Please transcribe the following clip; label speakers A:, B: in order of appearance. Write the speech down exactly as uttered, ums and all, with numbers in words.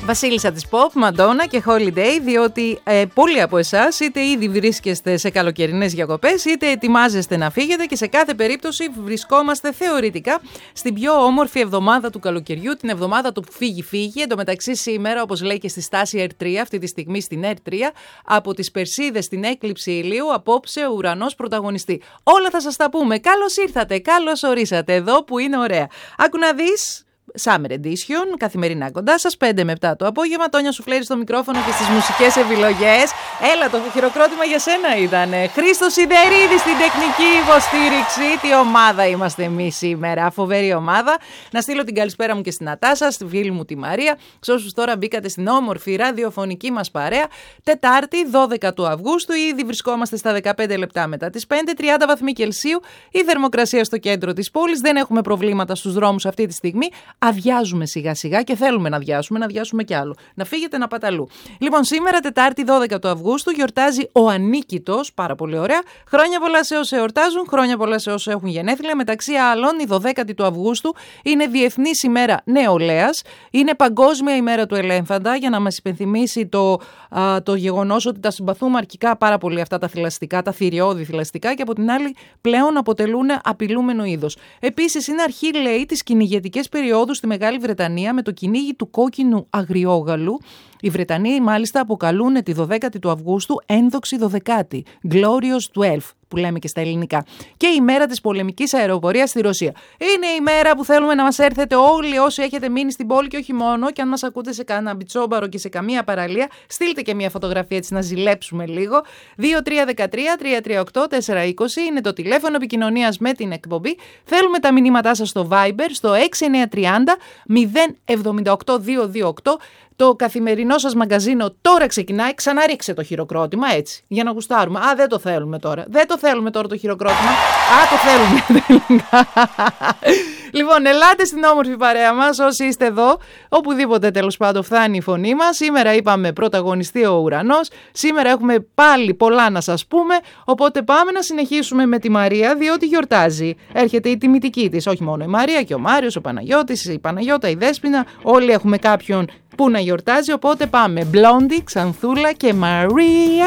A: Βασίλισσα της Pop, Μαντόνα και Holiday, διότι ε, πολλοί από εσάς είτε ήδη βρίσκεστε σε καλοκαιρινές διακοπές, είτε ετοιμάζεστε να φύγετε και σε κάθε περίπτωση βρισκόμαστε θεωρητικά στην πιο όμορφη εβδομάδα του καλοκαιριού, την εβδομάδα του φύγει-φύγει. Εν τω μεταξύ, σήμερα, όπως λέει και στη στάση Ερ τρία, αυτή τη στιγμή στην Ερ τρία, από τις Περσίδες στην έκλειψη ηλίου, απόψε ο ουρανός πρωταγωνιστεί. Όλα θα σας τα πούμε. Καλώς ήρθατε, καλώς ορίσατε εδώ που είναι ωραία. Άκου να δεις. Summer Edition, καθημερινά κοντά σας, πέντε με επτά το απόγευμα. Τόνια Σουφλέρη στο μικρόφωνο και στις μουσικές επιλογές. Έλα, το χειροκρότημα για σένα ήτανε. Χρήστος Σιδερίδης στην τεχνική υποστήριξη. Τι ομάδα είμαστε εμείς σήμερα, φοβερή ομάδα. Να στείλω την καλησπέρα μου και στην Νατάσα, στη φίλη μου τη Μαρία. Σε όσους τώρα μπήκατε στην όμορφη ραδιοφωνική μας παρέα. Τετάρτη, δώδεκα του Αυγούστου, ήδη βρισκόμαστε στα δεκαπέντε λεπτά μετά τις πέντε, τριάντα βαθμοί Κελσίου. Η θερμοκρασία στο κέντρο της πόλης. Δεν έχουμε προβλήματα στους δρόμους αυτή τη στιγμή. Αδειάζουμε σιγά σιγά και θέλουμε να αδειάσουμε, να αδειάσουμε κι άλλο. Να φύγετε να πάτε αλλού. Λοιπόν, σήμερα Τετάρτη δώδεκα του Αυγούστου γιορτάζει ο Ανίκητος, πάρα πολύ ωραία. Χρόνια πολλά σε όσους εορτάζουν, χρόνια πολλά σε όσους έχουν γενέθλια. Μεταξύ άλλων, η δωδέκατη του Αυγούστου είναι Διεθνής ημέρα Νεολαίας. Είναι Παγκόσμια ημέρα του ελέφαντα, για να μας υπενθυμίσει το, α, το γεγονός ότι τα συμπαθούμε αρχικά πάρα πολύ αυτά τα θηλαστικά, τα θηριώδη θηλαστικά, και από την άλλη πλέον αποτελούν απειλούμενο είδος. Επίσης, είναι αρχή, λέει, της κυνηγετικές περιόδου στη Μεγάλη Βρετανία με το κυνήγι του κόκκινου αγριόγαλου. Οι Βρετανοί μάλιστα αποκαλούν τη δωδέκατη του Αυγούστου ένδοξη δωδεκάτη, Glorious twelve, που λέμε και στα ελληνικά. Και η μέρα της πολεμικής αεροπορίας στη Ρωσία. Είναι η μέρα που θέλουμε να μας έρθετε όλοι όσοι έχετε μείνει στην πόλη, και όχι μόνο, και αν μας ακούτε σε κανένα μπιτσόμπαρο και σε καμία παραλία, στείλτε και μια φωτογραφία έτσι να ζηλέψουμε λίγο. δύο τρία ένα τρία τρία τρία οκτώ τέσσερα είκοσι είναι το τηλέφωνο επικοινωνίας με την εκπομπή. Θέλουμε τα μηνύματά σας στο Viber στο έξι εννιά τρία μηδέν μηδέν εβδομήντα οκτώ διακόσια είκοσι οκτώ. Το καθημερινό σας μαγκαζίνο τώρα ξεκινάει. Ξαναρίξε το χειροκρότημα έτσι, για να γουστάρουμε. Α, δεν το θέλουμε τώρα. Δεν το θέλουμε τώρα το χειροκρότημα. Α, το θέλουμε. Λοιπόν, ελάτε στην όμορφη παρέα μας όσοι είστε εδώ, οπουδήποτε τέλος πάντων φτάνει η φωνή μας. Σήμερα είπαμε πρωταγωνιστεί ο ουρανός. Σήμερα έχουμε πάλι πολλά να σας πούμε. Οπότε πάμε να συνεχίσουμε με τη Μαρία, διότι γιορτάζει. Έρχεται η τιμητική της. Όχι μόνο η Μαρία, και ο Μάριος, ο Παναγιώτης, η Παναγιώτα, η Δέσποινα. Όλοι έχουμε κάποιον που να γιορτάζει. Οπότε πάμε. Blondie, Ξανθούλα και Μαρία.